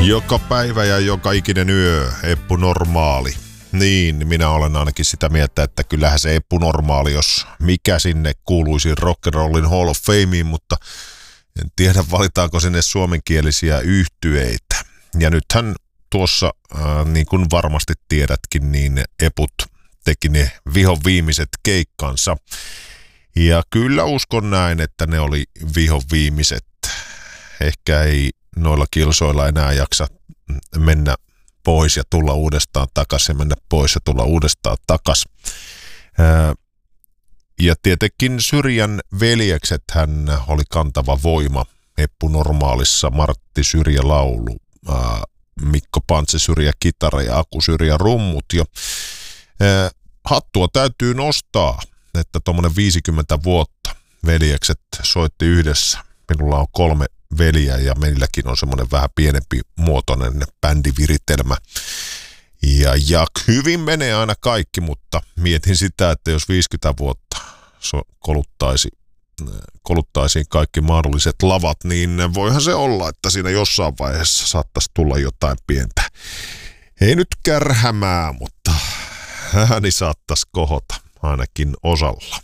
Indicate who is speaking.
Speaker 1: Joka päivä ja joka ikinen yö, Eppu Normaali. Niin, minä olen ainakin sitä mieltä, että kyllähän se Eppu Normaali, jos mikä sinne kuuluisi Rock'n'Rollin Hall of Fameen, mutta en tiedä valitaanko sinne suomenkielisiä yhtyeitä. Ja nythän tuossa, niin kuin varmasti tiedätkin, niin Eput teki ne vihon viimeiset keikkansa. Ja kyllä uskon näin, että ne oli vihon viimeiset. Ehkä ei noilla kilsoilla enää jaksa mennä pois ja tulla uudestaan takaisin ja mennä pois ja tulla uudestaan takaisin. Ja tietenkin Syrjän veljekset hän oli kantava voima Eppu Normaalissa. Martti Syrjä laulu, Mikko Pantse Syrjä kitara ja Aku Syrjä rummut. Ja hattua täytyy nostaa, että tuommoinen 50 vuotta veljekset soitti yhdessä. Minulla on 3 veliä ja meilläkin on semmoinen vähän pienempi muotoinen bändiviritelmä. Ja hyvin menee aina kaikki, mutta mietin sitä, että jos 50 vuotta koluttaisiin kaikki mahdolliset lavat, niin voihan se olla, että siinä jossain vaiheessa saattaisi tulla jotain pientä. Ei nyt kärhämää, mutta ääni saattaisi kohota ainakin osalla.